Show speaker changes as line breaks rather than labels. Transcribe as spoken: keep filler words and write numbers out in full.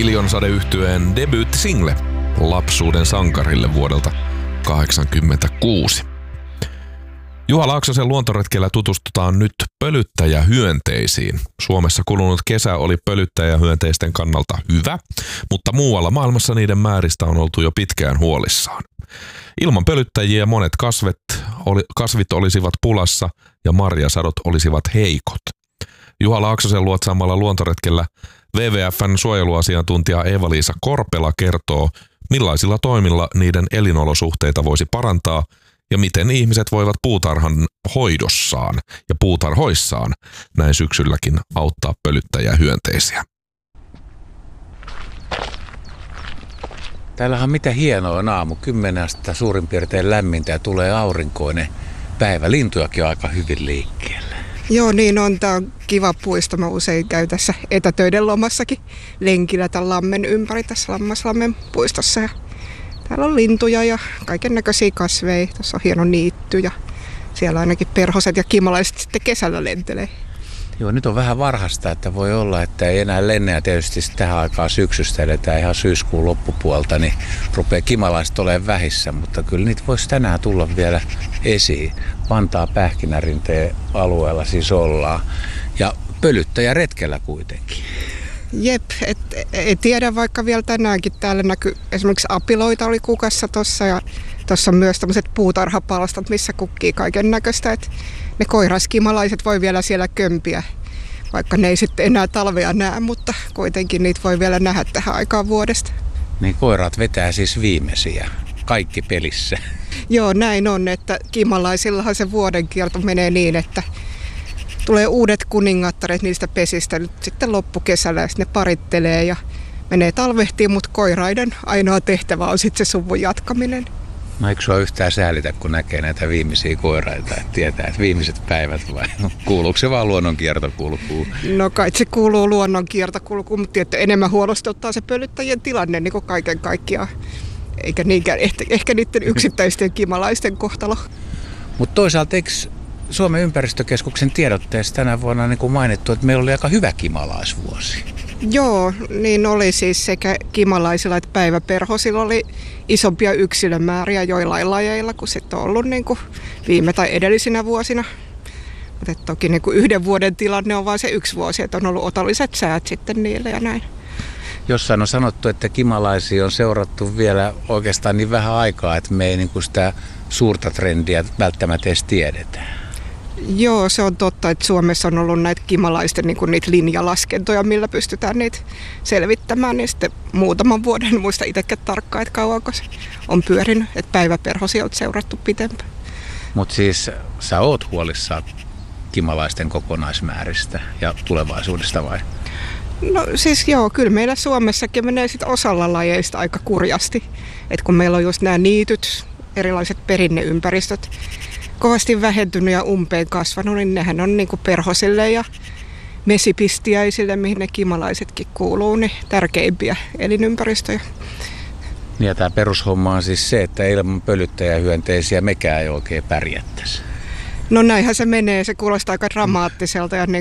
Iljonsadeyhtyeen debyyttisingle Lapsuuden sankarille vuodelta kahdeksankymmentäkuusi. Juha Laaksosen luontoretkellä tutustutaan nyt pölyttäjähyönteisiin. Suomessa kulunut kesä oli pölyttäjähyönteisten kannalta hyvä, mutta muualla maailmassa niiden määristä on oltu jo pitkään huolissaan. Ilman pölyttäjiä monet kasvet, oli, kasvit olisivat pulassa ja marjasadot olisivat heikot. Juha Laaksosen luotsaamalla luontoretkellä W W F:n suojeluasiantuntija Eeva-Liisa Korpela kertoo, millaisilla toimilla niiden elinolosuhteita voisi parantaa ja miten ihmiset voivat puutarhan hoidossaan ja puutarhoissaan näin syksylläkin auttaa pölyttäjähyönteisiä.
Täällähän on mitä hienoa on aamu. Kymmenen astetta suurin piirtein lämmintä ja tulee aurinkoinen päivä. Lintujakin on aika hyvin liikkeellä.
Joo, niin on. Tämä on kiva puisto. Mä usein käyn tässä etätöiden lomassakin lenkillä tämän lammen ympäri tässä Lammaslammen puistossa. Ja täällä on lintuja ja kaiken näköisiä kasveja. Tuossa on hieno niitty ja siellä ainakin perhoset ja kimalaiset sitten kesällä lentelee.
Joo, nyt on vähän varhasta, että voi olla, että ei enää lenne ja tietysti tähän aikaan syksystä eletään ihan syyskuun loppupuolta, niin rupeaa kimalaiset olemaan vähissä, mutta kyllä niitä voisi tänään tulla vielä esiin. Vantaa Pähkinärinteen alueella siis ollaan ja pölyttäjä retkellä kuitenkin.
Jep, et, et tiedä vaikka vielä tänäänkin täällä näkyy esimerkiksi apiloita oli kukassa tossa ja tuossa on myös tämmöiset puutarhapalstat, missä kukkii kaiken näköistä, että ne koiraskimalaiset voi vielä siellä kömpiä, vaikka ne ei sitten enää talvea näe, mutta kuitenkin niitä voi vielä nähdä tähän aikaan vuodesta.
Niin koirat vetää siis viimeisiä, kaikki pelissä.
Joo, näin on, että kimalaisillahan se vuoden kierto menee niin, että tulee uudet kuningattaret niistä pesistä nyt sitten loppukesällä ja ne parittelee ja menee talvehtiin, mutta koiraiden ainoa tehtävä on sitten se suvun jatkaminen.
No eikö sua yhtään säälitä, kun näkee näitä viimeisiä koiraita, että tietää, että viimeiset päivät vai kuuluuko se vaan luonnonkiertokulkuun?
No kai se kuuluu luonnonkiertokulkuun, mutta tietysti enemmän huolestuttaa se pölyttäjien tilanne niin kuin kaiken kaikkiaan. Eikä niinkään ehkä, ehkä niiden yksittäisten kimalaisten kohtalo.
Mutta toisaalta eikö Suomen ympäristökeskuksen tiedotteessa tänä vuonna niin kuin mainittu, että meillä oli aika hyvä kimalaisvuosi?
Joo, niin oli siis sekä kimalaisilla että päiväperhosilla oli isompia yksilömääriä joillain lajeilla kuin sitten on ollut niin kuin viime tai edellisinä vuosina. Mutta toki niin kuin yhden vuoden tilanne on vain se yksi vuosi, että on ollut otolliset säät sitten niille ja näin.
Jossain on sanottu, että kimalaisia on seurattu vielä oikeastaan niin vähän aikaa, että me ei niin kuin sitä suurta trendiä välttämättä edes tiedetään.
Joo, se on totta, että Suomessa on ollut näitä kimalaisten niin kuin niitä linjalaskentoja, millä pystytään niitä selvittämään. Niin sitten muutaman vuoden, en muista itsekään tarkkaan, että kauanko se on pyörinyt, että päiväperhosia on seurattu pitempään.
Mutta siis sä oot huolissaan kimalaisten kokonaismääristä ja tulevaisuudesta vai?
No siis joo, kyllä meillä Suomessakin menee sitten osalla lajeista aika kurjasti. Että kun meillä on just nämä niityt, erilaiset perinneympäristöt, kovasti vähentynyt ja umpeen kasvanut, niin nehän on niin kuin perhosille ja mesipistiäisille, mihin ne kimalaisetkin kuuluu, niin tärkeimpiä elinympäristöjä.
Ja tämä perushomma on siis se, että ilman pölyttäjähyönteisiä mekään ei oikein pärjättäisi.
No näinhän se menee, se kuulostaa aika dramaattiselta ja niin